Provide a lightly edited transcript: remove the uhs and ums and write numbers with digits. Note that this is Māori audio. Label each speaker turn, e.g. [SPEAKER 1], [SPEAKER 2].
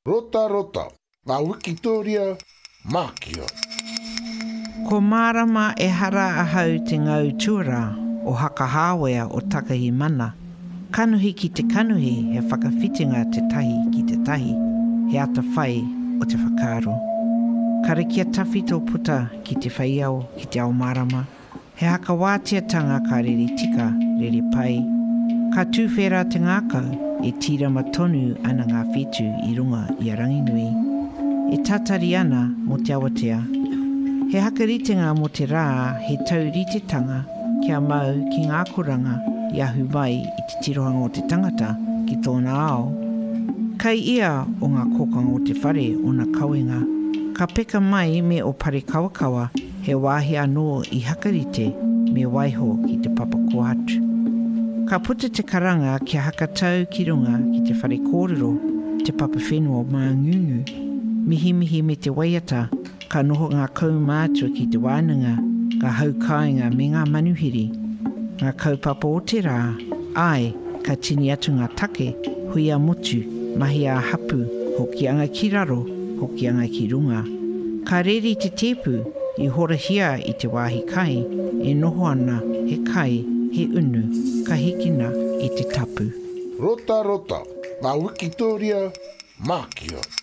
[SPEAKER 1] Rota rota, ngā Wikitoria, Mākia.
[SPEAKER 2] Ko Marama e hara ahau te ngau tuara o Hakahāwea o Takahi Mana. Kanuhi ki te kanuhi he whakawhitinga te tahi ki te tahi, he ata whai o te whakaaro. Kare kia tawhi tō puta ki te whaiao ki te ao Marama, he haka wātiatanga ka riri tika, riri pai. Ka tūwhera te ngākau e tīrama tonu ana ngā whetū i runga i a Ranginui. E tatari ana mo te awatea. He hakaritenga mo te rā he tauritetanga kia mau ki ngā koranga i ahu mai i te tirohanga o te tangata ki tōna ao. Kai ia o ngā kōkanga o te whare o ngā kauenga. Ka peka mai me o pare kawakawa he wāhi anō i hakarite me waiho ki te papako atu. Ka puta te karanga kia hakatau ki runga ki te whare kōrero, te papa whenua mā ngungu. Mihi mihi me te waiata, ka noho ngā kaumātua ki te wānanga, ka hau kāinga me ngā manuhiri. Ngā kaupapa o te rā, ai, ka tini atu ngā take, hui a motu, mahi a hapu, hoki anga ki raro, hoki anga ki runga. Ka reri te tepu, i horahia i te wāhi kai, e noho ana he kai, he unu, ka hikina i te tapu.
[SPEAKER 1] Rota rota, ngā Wikitoria, Mākia.